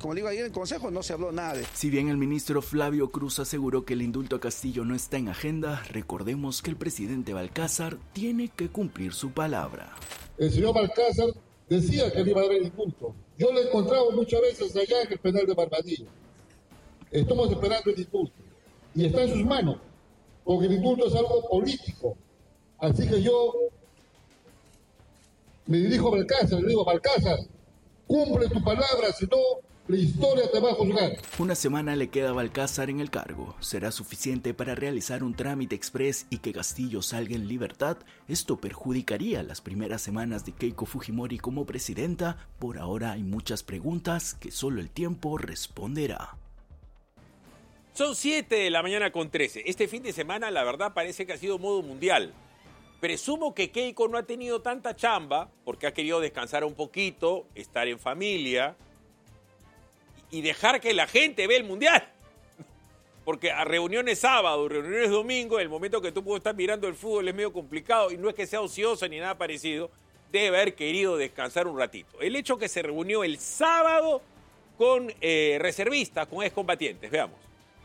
como digo, ayer en el Consejo no se habló nada de... Si bien el ministro Flavio Cruz aseguró que el indulto a Castillo no está en agenda, recordemos que el presidente Balcázar tiene que cumplir su palabra. El señor Balcázar decía que le iba a dar el indulto. Yo lo he encontrado muchas veces allá en el penal de Barbadillo. Estamos esperando el indulto. Y está en sus manos, porque el indulto es algo político. Así que yo me dirijo a Balcázar, le digo, Balcázar, cumple tu palabra, si no, la historia te va a juzgar. Una semana le queda a Balcázar en el cargo. ¿Será suficiente para realizar un trámite express y que Castillo salga en libertad? ¿Esto perjudicaría las primeras semanas de Keiko Fujimori como presidenta? Por ahora hay muchas preguntas que solo el tiempo responderá. Son 7:13 a.m. Este fin de semana, la verdad, parece que ha sido modo mundial. Presumo que Keiko no ha tenido tanta chamba porque ha querido descansar un poquito, estar en familia y dejar que la gente vea el mundial. Porque a reuniones sábado, reuniones domingo, en el momento que tú puedes estar mirando el fútbol es medio complicado y no es que sea ocioso ni nada parecido, debe haber querido descansar un ratito. El hecho que se reunió el sábado con reservistas, con excombatientes, veamos.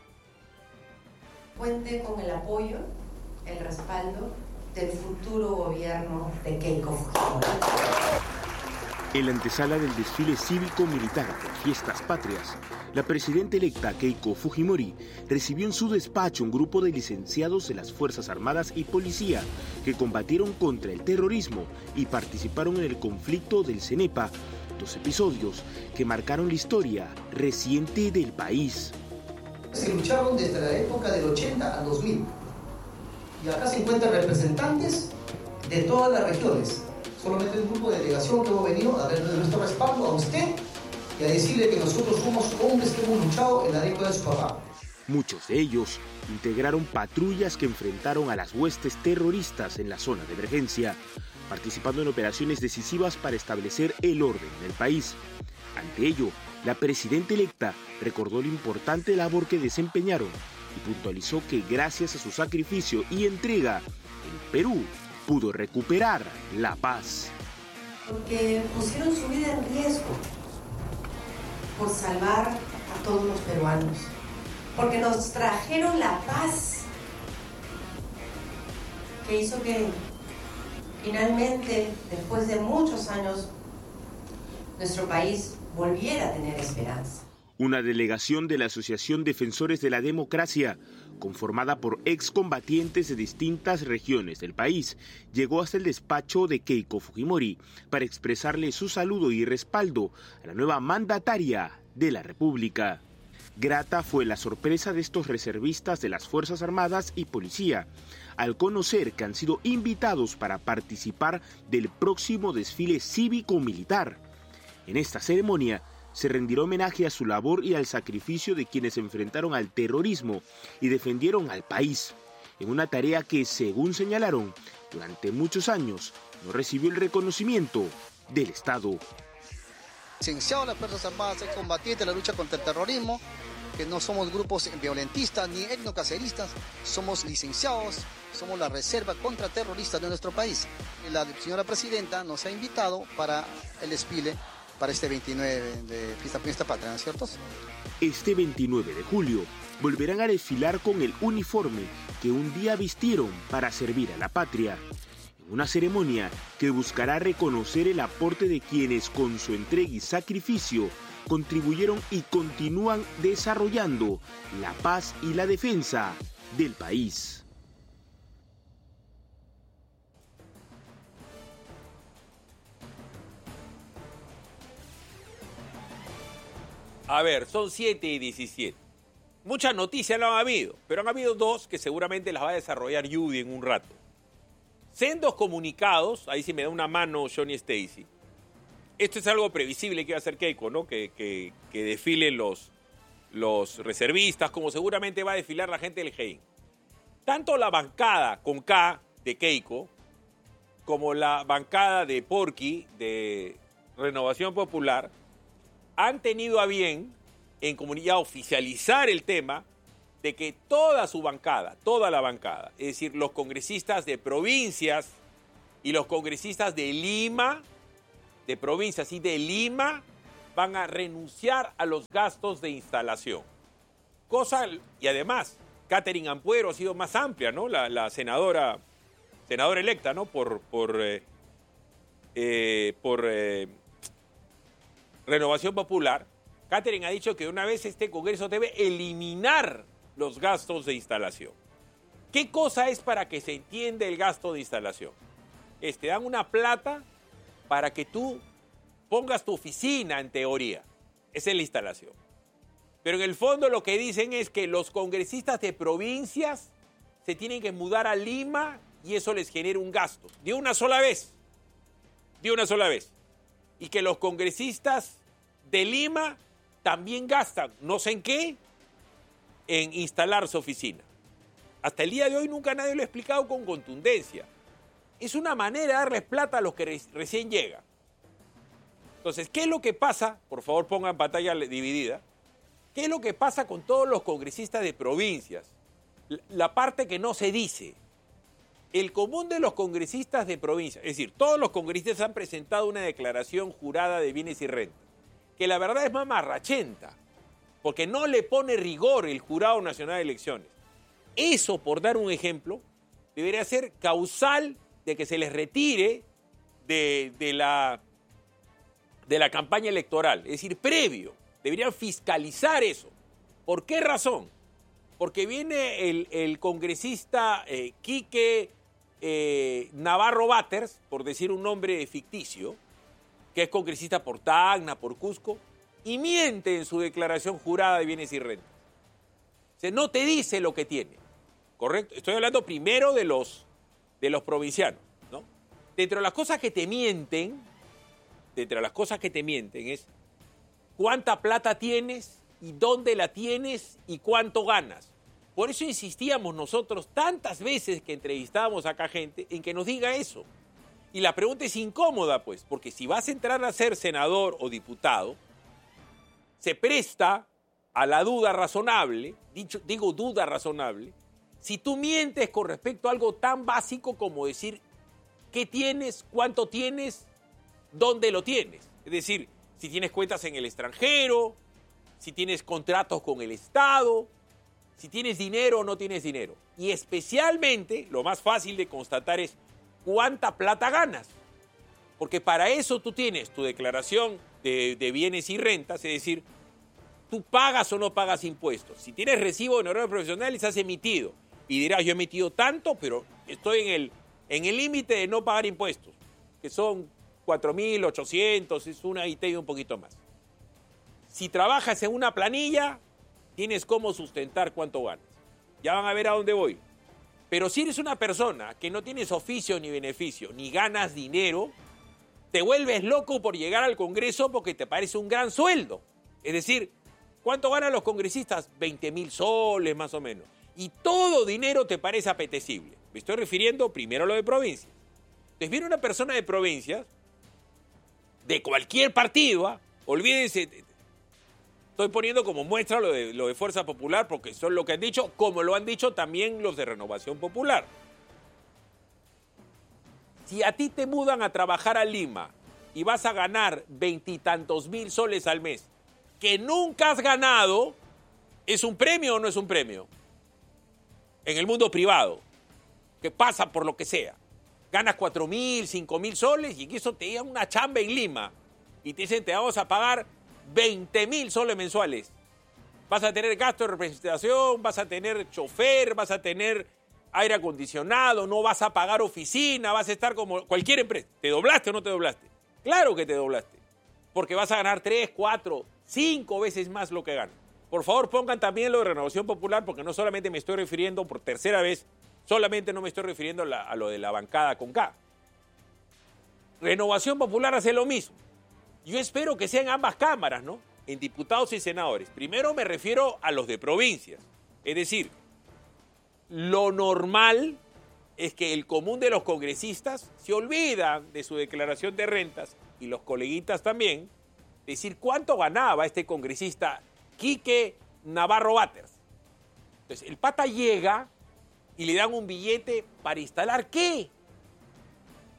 Cuente con el apoyo, el respaldo del futuro gobierno de Keiko Fujimori. En la antesala del desfile cívico-militar por Fiestas Patrias, la presidenta electa Keiko Fujimori recibió en su despacho un grupo de licenciados de las Fuerzas Armadas y Policía que combatieron contra el terrorismo y participaron en el conflicto del CENEPA, 2 episodios que marcaron la historia reciente del país. Se lucharon desde la época del 80 al 2000. Y acá se encuentran representantes de todas las regiones. Solamente un grupo de delegación que hemos venido a darle nuestro respaldo a usted y a decirle que nosotros somos hombres que hemos luchado en la época de su papá. Muchos de ellos integraron patrullas que enfrentaron a las huestes terroristas en la zona de emergencia, participando en operaciones decisivas para establecer el orden en el país. Ante ello, la presidenta electa recordó la importante labor que desempeñaron y puntualizó que gracias a su sacrificio y entrega, el Perú pudo recuperar la paz. Porque pusieron su vida en riesgo por salvar a todos los peruanos. Porque nos trajeron la paz que hizo que finalmente, después de muchos años, nuestro país volviera a tener esperanza. Una delegación de la Asociación Defensores de la Democracia, conformada por excombatientes de distintas regiones del país, llegó hasta el despacho de Keiko Fujimori para expresarle su saludo y respaldo a la nueva mandataria de la República. Grata fue la sorpresa de estos reservistas de las Fuerzas Armadas y Policía, al conocer que han sido invitados para participar del próximo desfile cívico-militar. En esta ceremonia se rendirá homenaje a su labor y al sacrificio de quienes se enfrentaron al terrorismo y defendieron al país, en una tarea que, según señalaron, durante muchos años no recibió el reconocimiento del Estado. Licenciado de las Fuerzas Armadas, excombatiente de la lucha contra el terrorismo, que no somos grupos violentistas ni etnocaceristas, somos licenciados, somos la reserva contraterrorista de nuestro país. La señora presidenta nos ha invitado para el desfile para este 29 de Fiesta Patria, ¿no es cierto? Este 29 de julio volverán a desfilar con el uniforme que un día vistieron para servir a la patria. En una ceremonia que buscará reconocer el aporte de quienes con su entrega y sacrificio contribuyeron y continúan desarrollando la paz y la defensa del país. A ver, son 7:17. Muchas noticias no han habido, pero han habido dos que seguramente las va a desarrollar Judy en un rato. Sendos comunicados, ahí sí me da una mano Johnny Stacy. Esto es algo previsible que iba a hacer Keiko, ¿no? Que desfilen los reservistas, como seguramente va a desfilar la gente del GEIN. Tanto la bancada con K de Keiko, como la bancada de Porky, de Renovación Popular, han tenido a bien en comunidad oficializar el tema de que toda su bancada, toda la bancada, es decir, los congresistas de provincias y los congresistas de Lima, de provincias y de Lima, van a renunciar a los gastos de instalación. Y además, Catherine Ampuero ha sido más amplia, ¿no? La senadora electa, ¿no? Por Renovación Popular. Catherine ha dicho que una vez este Congreso debe eliminar los gastos de instalación. ¿Qué cosa es para que se entienda el gasto de instalación? Te dan una plata para que tú pongas tu oficina en teoría. Esa es la instalación. Pero en el fondo lo que dicen es que los congresistas de provincias se tienen que mudar a Lima y eso les genera un gasto. De una sola vez. Y que los congresistas de Lima también gastan, no sé en qué, en instalar su oficina. Hasta el día de hoy nunca nadie lo ha explicado con contundencia. Es una manera de darles plata a los que recién llegan. Entonces, ¿qué es lo que pasa? Por favor, pongan pantalla dividida. ¿Qué es lo que pasa con todos los congresistas de provincias? La parte que no se dice. El común de los congresistas de provincias, es decir, todos los congresistas han presentado una declaración jurada de bienes y rentas, que la verdad es mamarrachenta, porque no le pone rigor el Jurado Nacional de Elecciones. Eso, por dar un ejemplo, debería ser causal de que se les retire de la campaña electoral, es decir, previo. Deberían fiscalizar eso. ¿Por qué razón? Porque viene el congresista Quique Navarro Batters, por decir un nombre ficticio, que es congresista por Tacna, por Cusco, y miente en su declaración jurada de bienes y rentas. O sea, no te dice lo que tiene, ¿correcto? Estoy hablando primero de los provincianos, ¿no? Dentro de las cosas que te mienten es cuánta plata tienes y dónde la tienes y cuánto ganas. Por eso insistíamos nosotros tantas veces que entrevistábamos a acá gente en que nos diga eso. Y la pregunta es incómoda, pues, porque si vas a entrar a ser senador o diputado, se presta a la duda razonable, digo duda razonable, si tú mientes con respecto a algo tan básico como decir qué tienes, cuánto tienes, dónde lo tienes. Es decir, si tienes cuentas en el extranjero, si tienes contratos con el Estado, si tienes dinero o no tienes dinero. Y especialmente, lo más fácil de constatar es cuánta plata ganas. Porque para eso tú tienes tu declaración de bienes y rentas, es decir, tú pagas o no pagas impuestos. Si tienes recibo de honorarios profesionales, has emitido. Y dirás, yo he emitido tanto, pero estoy en el límite de no pagar impuestos, que son 4.800, es una IT y un poquito más. Si trabajas en una planilla, tienes cómo sustentar cuánto ganas. Ya van a ver a dónde voy. Pero si eres una persona que no tienes oficio ni beneficio, ni ganas dinero, te vuelves loco por llegar al Congreso porque te parece un gran sueldo. Es decir, ¿cuánto ganan los congresistas? 20.000 soles más o menos. Y todo dinero te parece apetecible. Me estoy refiriendo primero a lo de provincias. Entonces viene una persona de provincias, de cualquier partido, olvídense, estoy poniendo como muestra lo de Fuerza Popular porque son lo que han dicho, como lo han dicho también los de Renovación Popular. Si a ti te mudan a trabajar a Lima y vas a ganar 20 y tantos mil soles al mes, que nunca has ganado, ¿es un premio o no es un premio? En el mundo privado, que pasa por lo que sea. Ganas 4.000, 5.000 soles y en eso te dan una chamba en Lima y te dicen te vamos a pagar 20.000 soles mensuales. Vas a tener gasto de representación, vas a tener chofer, vas a tener aire acondicionado, no vas a pagar oficina, vas a estar como cualquier empresa. ¿Te doblaste o no te doblaste? Claro que te doblaste, porque vas a ganar 3, 4, 5 veces más lo que ganas. Por favor, pongan también lo de Renovación Popular, porque no solamente me estoy refiriendo por tercera vez, solamente no me estoy refiriendo a lo de la bancada con K. Renovación Popular hace lo mismo. Yo espero que sean ambas cámaras, ¿no? En diputados y senadores. Primero me refiero a los de provincias. Es decir, lo normal es que el común de los congresistas se olvida de su declaración de rentas, y los coleguitas también, decir cuánto ganaba este congresista Quique Navarro Batters. Entonces, el pata llega y le dan un billete para instalar ¿qué?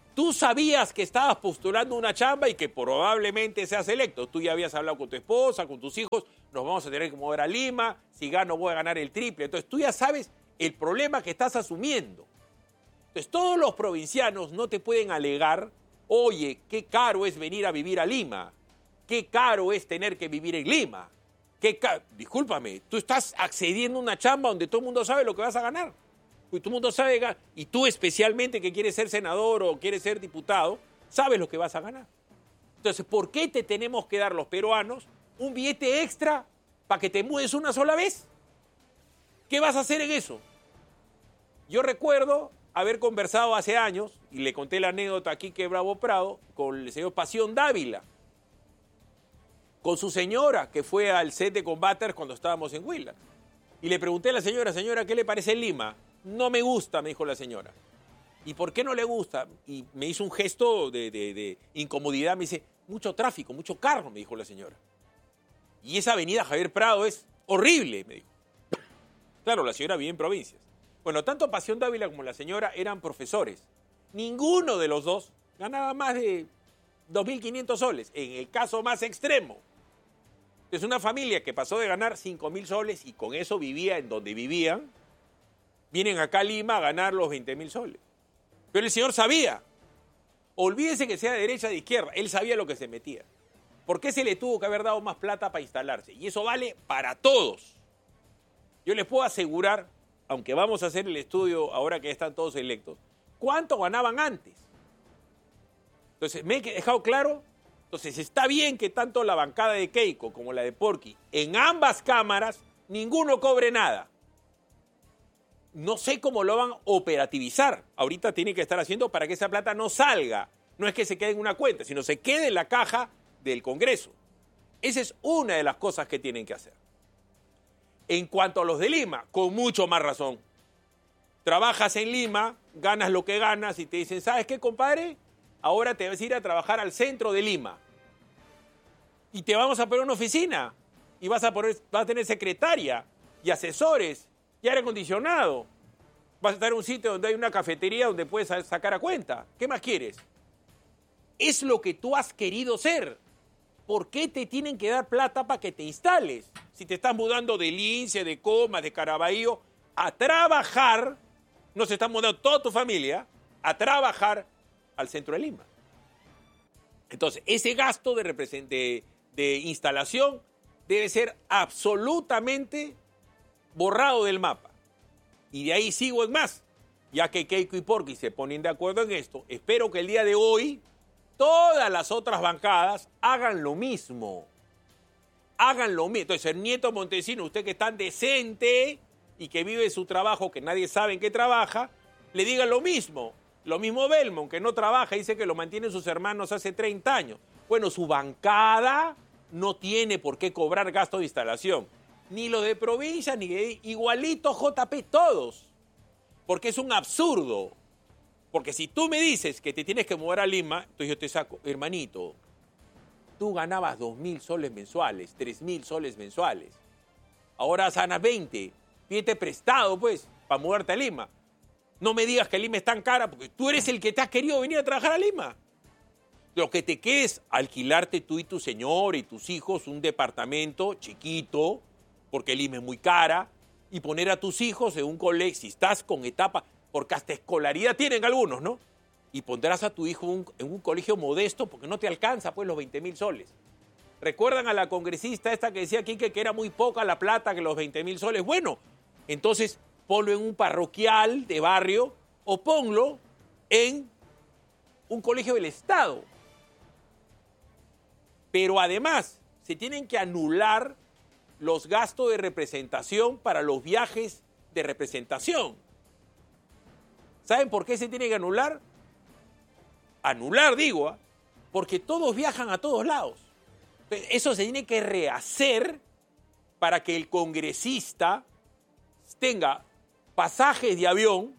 Tú sabías que estabas postulando una chamba y que probablemente seas electo. Tú ya habías hablado con tu esposa, con tus hijos, nos vamos a tener que mover a Lima, si gano voy a ganar el triple. Entonces tú ya sabes el problema que estás asumiendo. Entonces todos los provincianos no te pueden alegar, oye, qué caro es venir a vivir a Lima, qué caro es tener que vivir en Lima. Discúlpame, tú estás accediendo a una chamba donde todo el mundo sabe lo que vas a ganar. Y todo el mundo sabe, y tú especialmente que quieres ser senador o quieres ser diputado, sabes lo que vas a ganar. Entonces, ¿por qué te tenemos que dar los peruanos un billete extra para que te mudes una sola vez? ¿Qué vas a hacer en eso? Yo recuerdo haber conversado hace años, y le conté la anécdota aquí que Bravo Prado, con el señor Pasión Dávila, con su señora, que fue al set de Combaters cuando estábamos en Huila. Y le pregunté a la señora, ¿qué le parece Lima? No me gusta, me dijo la señora. ¿Y por qué no le gusta? Y me hizo un gesto de incomodidad, me dice, mucho tráfico, mucho carro, me dijo la señora. Y esa avenida Javier Prado es horrible, me dijo. Claro, la señora vive en provincias. Bueno, tanto Pasión Dávila como la señora eran profesores. Ninguno de los dos ganaba más de 2.500 soles, en el caso más extremo. Entonces, una familia que pasó de ganar 5.000 soles y con eso vivía en donde vivían, vienen acá a Lima a ganar los 20.000 soles. Pero el señor sabía. Olvídese que sea de derecha o de izquierda. Él sabía lo que se metía. ¿Por qué se le tuvo que haber dado más plata para instalarse? Y eso vale para todos. Yo les puedo asegurar, aunque vamos a hacer el estudio ahora que están todos electos, ¿cuánto ganaban antes? Entonces, me he dejado claro. Entonces, está bien que tanto la bancada de Keiko como la de Porky, en ambas cámaras, ninguno cobre nada. No sé cómo lo van a operativizar. Ahorita tienen que estar haciendo para que esa plata no salga. No es que se quede en una cuenta, sino se quede en la caja del Congreso. Esa es una de las cosas que tienen que hacer. En cuanto a los de Lima, con mucho más razón. Trabajas en Lima, ganas lo que ganas y te dicen, ¿sabes qué, compadre? Ahora te vas a ir a trabajar al centro de Lima. Y te vamos a poner una oficina. Y vas a tener secretaria y asesores y aire acondicionado. Vas a estar en un sitio donde hay una cafetería donde puedes sacar a cuenta. ¿Qué más quieres? Es lo que tú has querido ser. ¿Por qué te tienen que dar plata para que te instales? Si te estás mudando de Lince, de Comas, de Caraballo, a trabajar, no se está mudando toda tu familia, a trabajar al centro de Lima. Entonces, ese gasto de instalación debe ser absolutamente borrado del mapa. Y de ahí sigo en más. Ya que Keiko y Porky se ponen de acuerdo en esto, espero que el día de hoy todas las otras bancadas hagan lo mismo. Hagan lo mismo. Entonces, el Nieto Montesino, usted que es tan decente y que vive su trabajo, que nadie sabe en qué trabaja, le diga lo mismo. Lo mismo Belmont, que no trabaja, dice que lo mantienen sus hermanos hace 30 años. Bueno, su bancada no tiene por qué cobrar gasto de instalación. Ni lo de provincia, ni de igualito JP, todos. Porque es un absurdo. Porque si tú me dices que te tienes que mover a Lima, entonces yo te saco, hermanito, tú ganabas 2.000 soles mensuales, 3.000 soles mensuales. Ahora ganas 20, pídete prestado, pues, para moverte a Lima. No me digas que Lima es tan cara, porque tú eres el que te has querido venir a trabajar a Lima. Lo que te queda es alquilarte tú y tu señor y tus hijos un departamento chiquito, porque Lima es muy cara, y poner a tus hijos en un colegio, si estás con etapa, porque hasta escolaridad tienen algunos, ¿no? Y pondrás a tu hijo en un colegio modesto, porque no te alcanza, pues, los 20.000 soles. ¿Recuerdan a la congresista esta que decía aquí que era muy poca la plata, que los 20.000 soles? Bueno, entonces ponlo en un parroquial de barrio o ponlo en un colegio del Estado. Pero además, se tienen que anular los gastos de representación para los viajes de representación. ¿Saben por qué se tiene que anular? Anular, digo, porque todos viajan a todos lados. Eso se tiene que rehacer para que el congresista tenga pasajes de avión,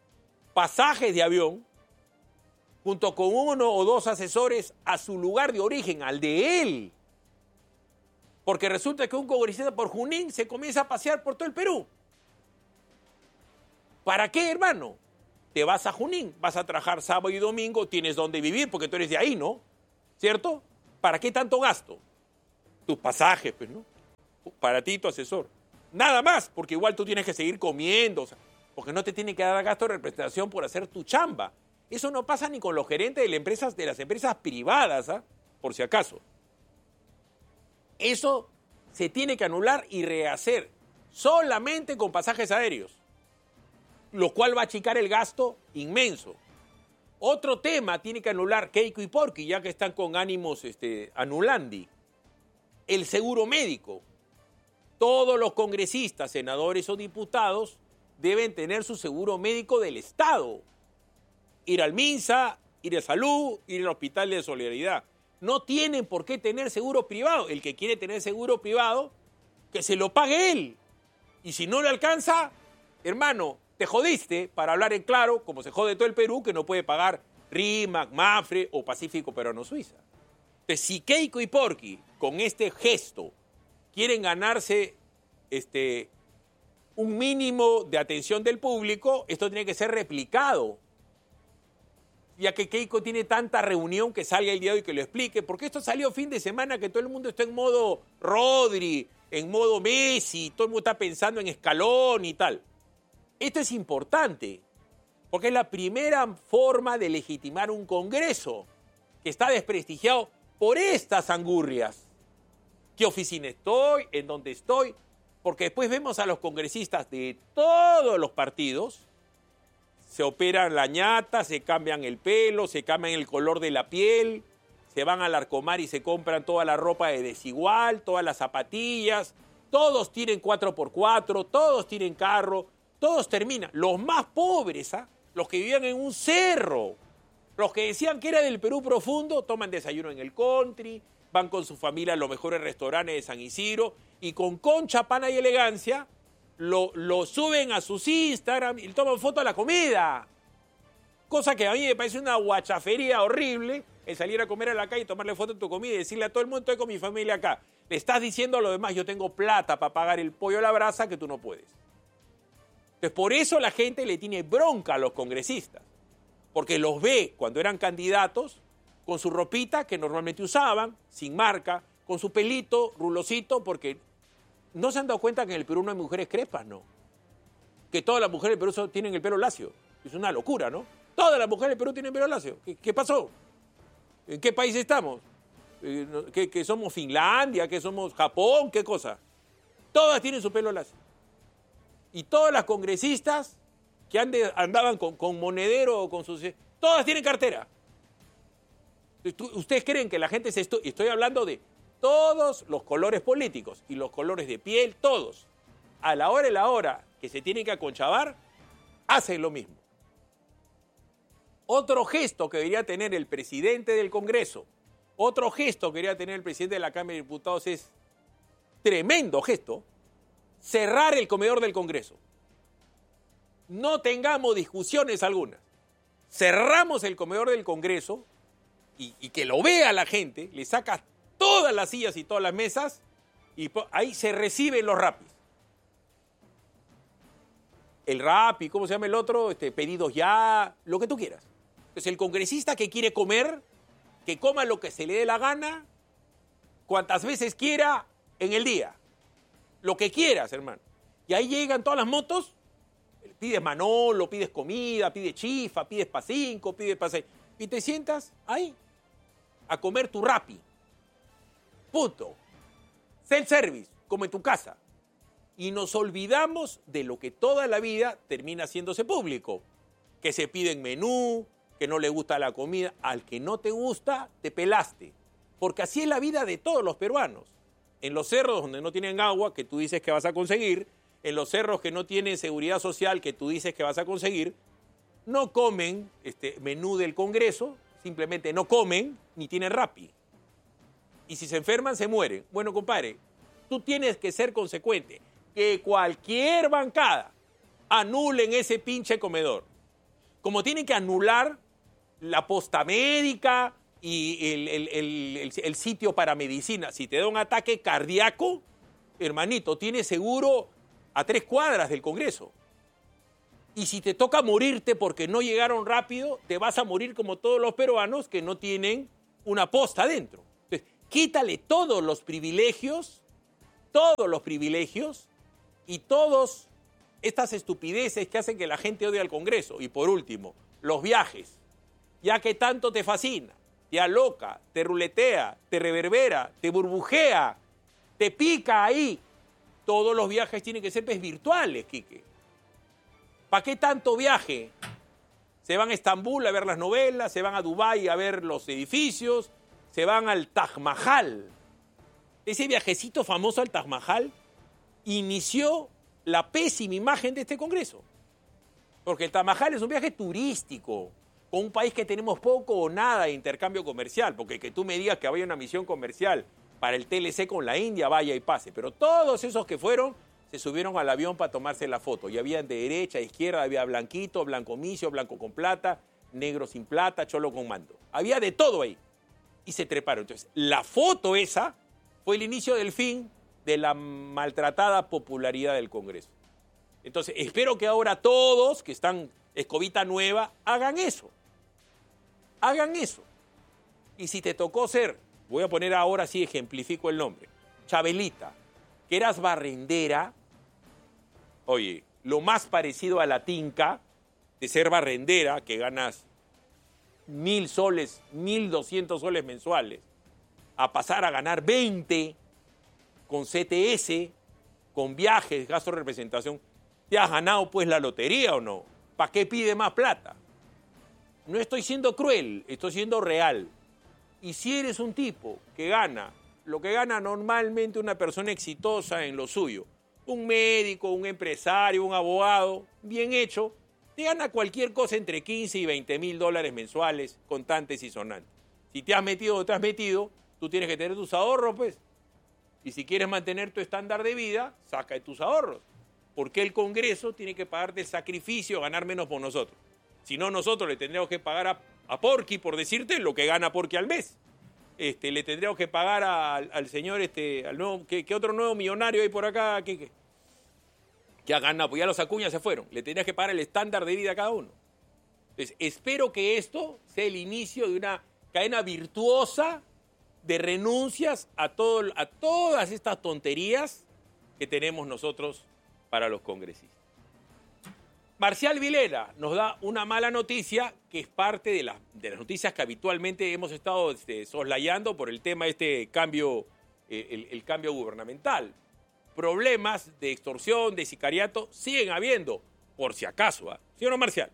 junto con uno o dos asesores a su lugar de origen, al de él. Porque resulta que un congresista por Junín se comienza a pasear por todo el Perú. ¿Para qué, hermano? te vas a Junín, vas a trabajar sábado y domingo, tienes donde vivir porque tú eres de ahí, ¿no? ¿Cierto? ¿Para qué tanto gasto? Tus pasajes, pues, ¿no? Para ti, tu asesor. Nada más, porque igual tú tienes que seguir comiendo, o sea, porque no te tiene que dar gasto de representación por hacer tu chamba. Eso no pasa ni con los gerentes de las empresas privadas, ¿ah? Por si acaso. Eso se tiene que anular y rehacer solamente con pasajes aéreos, lo cual va a achicar el gasto inmenso. Otro tema tiene que anular Keiko y Porky, ya que están con ánimos anulandi. El seguro médico. Todos los congresistas, senadores o diputados deben tener su seguro médico del Estado. Ir al MINSA, ir a Salud, ir al Hospital de Solidaridad. No tienen por qué tener seguro privado. El que quiere tener seguro privado, que se lo pague él. Y si no le alcanza, hermano, te jodiste, para hablar en claro, como se jode todo el Perú, que no puede pagar RIMAC, MAFRE o Pacífico Peruano-Suiza. Entonces, si Keiko y Porky, con este gesto, quieren ganarse un mínimo de atención del público, esto tiene que ser replicado. Ya que Keiko tiene tanta reunión, que salga el día de hoy que lo explique, porque esto salió fin de semana que todo el mundo está en modo Rodri, en modo Messi, todo el mundo está pensando en Escalón y tal. Esto es importante, porque es la primera forma de legitimar un Congreso que está desprestigiado por estas angurrias. ¿Qué oficina estoy? ¿En dónde estoy? Porque después vemos a los congresistas de todos los partidos, se operan la ñata, se cambian el pelo, se cambian el color de la piel, se van al Arcomar y se compran toda la ropa de desigual, todas las zapatillas, todos tienen 4x4, todos tienen carro, todos terminan. Los más pobres, los que vivían en un cerro, los que decían que era del Perú profundo, toman desayuno en el country, van con su familia a los mejores restaurantes de San Isidro y con concha, pana y elegancia lo suben a sus Instagram y toman foto de la comida. Cosa que a mí me parece una guachafería horrible, el salir a comer a la calle y tomarle foto de tu comida y decirle a todo el mundo, estoy con mi familia acá. Le estás diciendo a los demás, yo tengo plata para pagar el pollo a la brasa que tú no puedes. Entonces, por eso la gente le tiene bronca a los congresistas, porque los ve cuando eran candidatos con su ropita que normalmente usaban, sin marca, con su pelito, rulosito, porque no se han dado cuenta que en el Perú no hay mujeres crespas, ¿no? Que todas las mujeres del Perú tienen el pelo lacio. Es una locura, ¿no? Todas las mujeres del Perú tienen pelo lacio. ¿Qué pasó? ¿En qué país estamos? ¿Que somos Finlandia? ¿Que somos Japón? ¿Qué cosa? Todas tienen su pelo lacio. Y todas las congresistas que andaban con monedero o con sus... Todas tienen cartera. ¿Ustedes creen que la gente se... Estoy hablando de todos los colores políticos y los colores de piel, todos. A la hora que se tienen que aconchavar, hacen lo mismo. Otro gesto que debería tener el presidente del Congreso, otro gesto que debería tener el presidente de la Cámara de Diputados es tremendo gesto, cerrar el comedor del Congreso. No tengamos discusiones algunas. Cerramos el comedor del Congreso y que lo vea la gente, le sacas todas las sillas y todas las mesas y ahí se reciben los rapis. El rapi, ¿cómo se llama el otro? Pedidos ya, lo que tú quieras. Entonces el congresista que quiere comer, que coma lo que se le dé la gana, cuantas veces quiera en el día. Lo que quieras, hermano. Y ahí llegan todas las motos, pides Manolo, pides comida, pides chifa, pides pa' 5, pides pa' 6. Y te sientas ahí a comer tu rapi. Punto. Self-service, como en tu casa. Y nos olvidamos de lo que toda la vida termina haciéndose público. Que se piden menú, que no le gusta la comida. Al que no te gusta, te pelaste. Porque así es la vida de todos los peruanos. En los cerros donde no tienen agua, que tú dices que vas a conseguir, en los cerros que no tienen seguridad social, que tú dices que vas a conseguir, no comen menú del Congreso, simplemente no comen, ni tienen rapi. Y si se enferman, se mueren. Bueno, compadre, tú tienes que ser consecuente. Que cualquier bancada anulen ese pinche comedor. Como tienen que anular la posta médica y el sitio para medicina. Si te da un ataque cardíaco, hermanito, tienes seguro a 3 cuadras del Congreso. Y si te toca morirte porque no llegaron rápido, te vas a morir como todos los peruanos que no tienen una posta adentro. Entonces, quítale todos los privilegios y todas estas estupideces que hacen que la gente odie al Congreso. Y por último, los viajes. Ya que tanto te fascina, te aloca, te ruletea, te reverbera, te burbujea, te pica ahí. Todos los viajes tienen que ser virtuales, Quique. ¿Para qué tanto viaje? Se van a Estambul a ver las novelas, se van a Dubái a ver los edificios, se van al Taj Mahal. Ese viajecito famoso al Taj Mahal inició la pésima imagen de este Congreso. Porque el Taj Mahal es un viaje turístico, con un país que tenemos poco o nada de intercambio comercial, porque que tú me digas que había una misión comercial para el TLC con la India, vaya y pase. Pero todos esos que fueron, se subieron al avión para tomarse la foto. Y había de derecha, izquierda, había blanquito, blanco misio, blanco con plata, negro sin plata, cholo con mando. Había de todo ahí. Y se treparon. Entonces, la foto esa fue el inicio del fin de la maltratada popularidad del Congreso. Entonces, espero que ahora todos que están escobita nueva hagan eso. Hagan eso. Y si te tocó ser, voy a poner ahora sí, ejemplifico el nombre, Chabelita, que eras barrendera, oye, lo más parecido a la tinca de ser barrendera, que ganas 1.000 soles, 1.200 soles mensuales, a pasar a ganar 20 con CTS, con viajes, gasto de representación, ¿te has ganado pues la lotería o no? ¿Para qué pide más plata? No estoy siendo cruel, estoy siendo real. Y si eres un tipo que gana lo que gana normalmente una persona exitosa en lo suyo, un médico, un empresario, un abogado, bien hecho, te gana cualquier cosa entre 15 y 20 mil dólares mensuales, contantes y sonantes. Si te has metido o te has metido, tú tienes que tener tus ahorros, pues. Y si quieres mantener tu estándar de vida, saca de tus ahorros. Porque el Congreso tiene que pagarte el sacrificio, ganar menos por nosotros. Si no, nosotros le tendríamos que pagar a Porky, por decirte, lo que gana Porky al mes. Le tendríamos que pagar al señor, al nuevo, ¿qué otro nuevo millonario hay por acá? Que ha ganado, pues ya los Acuña se fueron. Le tendrías que pagar el estándar de vida a cada uno. Entonces, espero que esto sea el inicio de una cadena virtuosa de renuncias a todas estas tonterías que tenemos nosotros para los congresistas. Marcial Vilera nos da una mala noticia que es parte de las noticias que habitualmente hemos estado soslayando por el tema de cambio, el cambio gubernamental. Problemas de extorsión, de sicariato, siguen habiendo, por si acaso. ¿Sí o no, Marcial?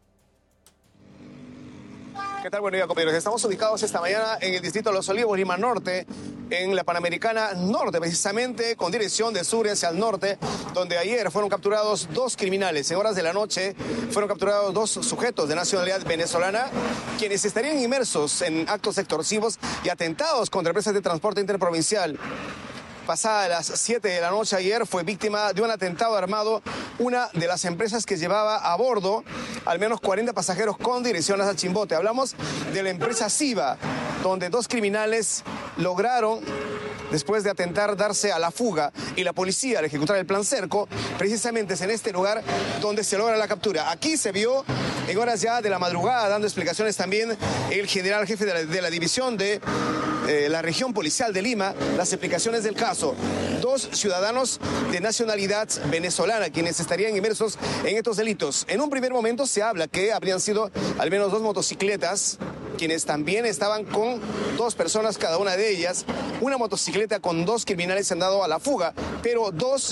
¿Qué tal? Buen día, compañeros. Estamos ubicados esta mañana en el distrito de Los Olivos, Lima Norte, en la Panamericana Norte, precisamente con dirección de sur hacia el norte, donde ayer fueron capturados 2 criminales. En horas de la noche fueron capturados 2 sujetos de nacionalidad venezolana, quienes estarían inmersos en actos extorsivos y atentados contra empresas de transporte interprovincial. Pasada las 7 de la noche ayer fue víctima de un atentado armado una de las empresas que llevaba a bordo al menos 40 pasajeros con dirección hacia Chimbote. Hablamos de la empresa Siva, donde 2 criminales lograron, después de atentar, darse a la fuga, y la policía al ejecutar el plan Cerco, precisamente es en este lugar donde se logra la captura. Aquí se vio en horas ya de la madrugada, dando explicaciones también el general jefe de la división de la región policial de Lima, las explicaciones del caso. 2 ciudadanos de nacionalidad venezolana quienes estarían inmersos en estos delitos. En un primer momento se habla que habrían sido al menos 2 motocicletas, quienes también estaban con 2 personas, cada una de ellas. Una motocicleta con 2 criminales se han dado a la fuga, pero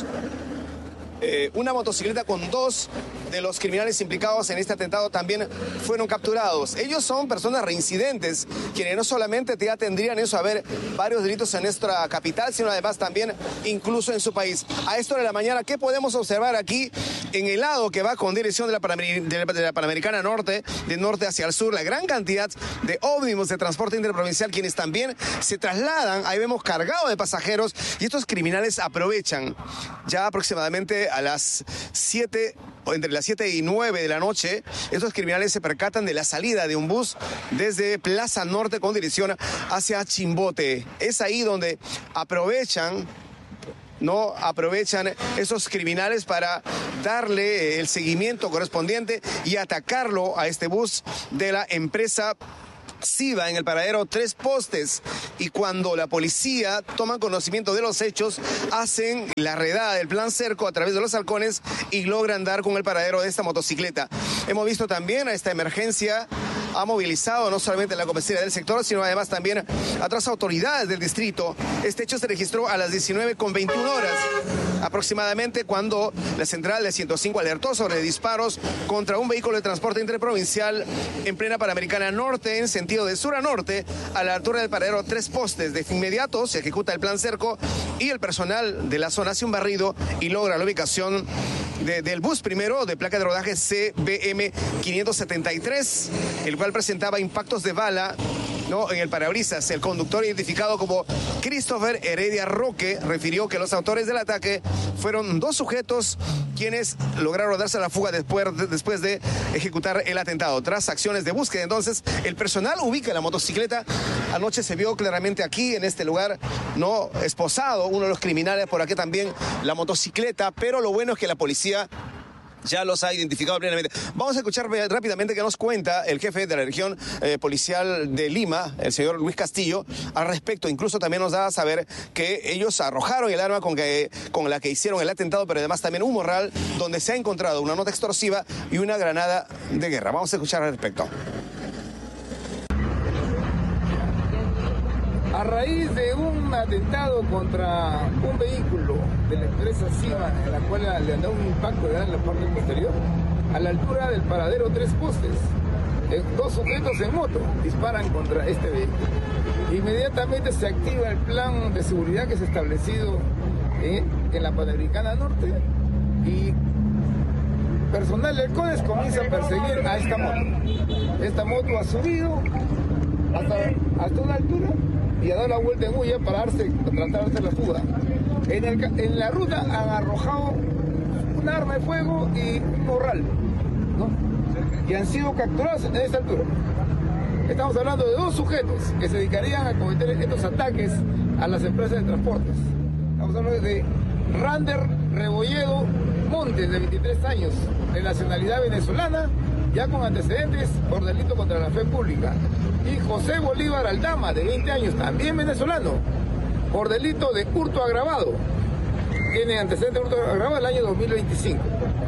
una motocicleta con 2 de los criminales implicados en este atentado también fueron capturados. Ellos son personas reincidentes, quienes no solamente ya tendrían eso a ver varios delitos en nuestra capital, sino además también incluso en su país. A esta hora de la mañana, ¿qué podemos observar aquí en el lado que va con dirección de la Panamericana Norte, de norte hacia el sur? La gran cantidad de ómnibus de transporte interprovincial, quienes también se trasladan, ahí vemos, cargado de pasajeros, y estos criminales aprovechan ya aproximadamente a las 7 o entre las 7 y 9 de la noche, estos criminales se percatan de la salida de un bus desde Plaza Norte con dirección hacia Chimbote. Es ahí donde aprovechan no aprovechan esos criminales para darle el seguimiento correspondiente y atacarlo a este bus de la empresa Siva en el paradero Tres Postes. Y cuando la policía toma conocimiento de los hechos, hacen la redada del plan Cerco a través de los halcones y logran dar con el paradero de esta motocicleta. Hemos visto también a esta emergencia ha movilizado no solamente la comisaría del sector, sino además también a otras autoridades del distrito. Este hecho se registró a las 19:21 aproximadamente, cuando la central de 105 alertó sobre disparos contra un vehículo de transporte interprovincial en plena Panamericana Norte, en sentido de sur a norte, a la altura del paradero Tres Postes. De inmediato se ejecuta el plan Cerco y el personal de la zona hace un barrido y logra la ubicación del bus primero de placa de rodaje CBM 573, el cual presentaba impactos de bala, ¿no?, en el parabrisas. El conductor, identificado como Christopher Heredia Roque, refirió que los autores del ataque fueron dos sujetos quienes lograron darse a la fuga después de ejecutar el atentado. Tras acciones de búsqueda, entonces, el personal ubica la motocicleta. Anoche se vio claramente aquí, en este lugar, no esposado, uno de los criminales, por aquí también la motocicleta, pero lo bueno es que la policía ya los ha identificado plenamente. Vamos a escuchar rápidamente qué nos cuenta el jefe de la región policial de Lima, el señor Luis Castillo, al respecto. Incluso también nos da a saber que ellos arrojaron el arma con la que hicieron el atentado, pero además también un morral donde se ha encontrado una nota extorsiva y una granada de guerra. Vamos a escuchar al respecto. A raíz de un atentado contra un vehículo de la empresa Siva, en la cual le han dado un impacto en la parte posterior, a la altura del paradero Tres Postes, dos sujetos en moto disparan contra este vehículo. Inmediatamente se activa el plan de seguridad que se ha establecido en la Panamericana Norte y personal del CODES comienza a perseguir a esta moto. Esta moto ha subido hasta una altura y ha dado la vuelta en huya para tratar de hacer la fuga. En la ruta han arrojado un arma de fuego y un morral, ¿no?, y han sido capturados en esta altura. Estamos hablando de dos sujetos que se dedicarían a cometer estos ataques a las empresas de transportes. Estamos hablando de Rander Rebolledo Montes, de 23 años, de nacionalidad venezolana, ya con antecedentes por delito contra la fe pública. Y José Bolívar Aldama, de 20 años, también venezolano, por delito de hurto agravado. Tiene antecedentes de hurto agravado del año 2025.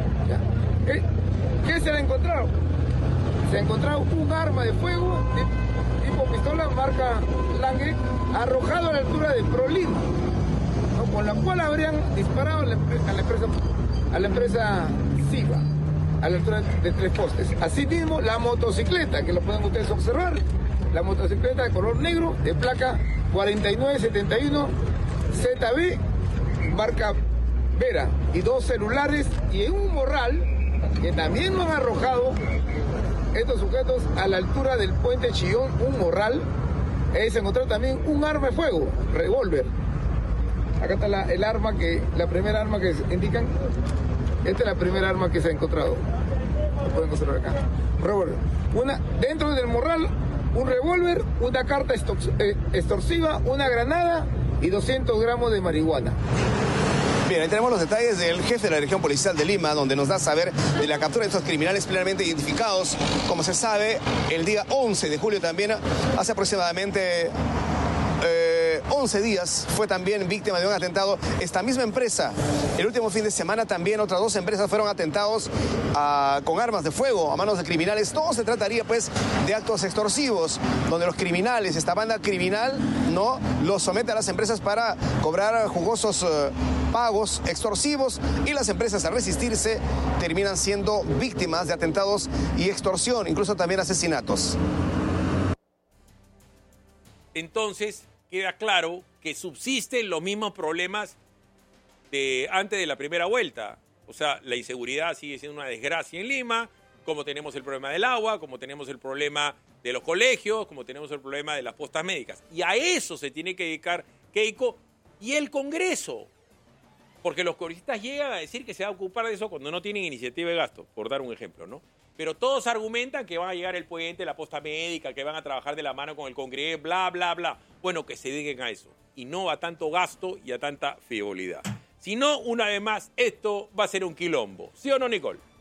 ¿Qué se le ha encontrado? Se ha encontrado un arma de fuego tipo pistola marca Lange, arrojado a la altura de Prolima, ¿no?, con la cual habrían disparado a la empresa Siva, a la altura de Tres Postes. Asimismo, la motocicleta, que lo pueden ustedes observar, la motocicleta de color negro, de placa 4971 ZB, marca Vera, y dos celulares, y en un morral, que también lo han arrojado estos sujetos a la altura del puente Chillón, un morral. Se encontró también un arma de fuego, revólver. Acá está la primera arma que indican. Esta es la primera arma que se ha encontrado. Lo pueden observar acá. Revólver. Dentro del morral, un revólver, una carta extorsiva, una granada y 200 gramos de marihuana. Bien, ahí tenemos los detalles del jefe de la región policial de Lima, donde nos da a saber de la captura de estos criminales plenamente identificados. Como se sabe, el día 11 de julio también, hace aproximadamente 11 días, fue también víctima de un atentado esta misma empresa. El último fin de semana también otras dos empresas fueron atentados con armas de fuego a manos de criminales. Todo se trataría pues de actos extorsivos, donde los criminales, esta banda criminal, no los somete a las empresas para cobrar jugosos pagos extorsivos, y las empresas, al resistirse, terminan siendo víctimas de atentados y extorsión, incluso también asesinatos. Entonces, queda claro que subsisten los mismos problemas de antes de la primera vuelta. O sea, la inseguridad sigue siendo una desgracia en Lima, como tenemos el problema del agua, como tenemos el problema de los colegios, como tenemos el problema de las postas médicas. Y a eso se tiene que dedicar Keiko y el Congreso. Porque los congresistas llegan a decir que se va a ocupar de eso cuando no tienen iniciativa de gasto, por dar un ejemplo, ¿no? Pero todos argumentan que van a llegar el puente, la posta médica, que van a trabajar de la mano con el Congreso, bla, bla, bla. Bueno, que se dediquen a eso y no a tanto gasto y a tanta frivolidad. Si no, una vez más, esto va a ser un quilombo. ¿Sí o no, Nicole?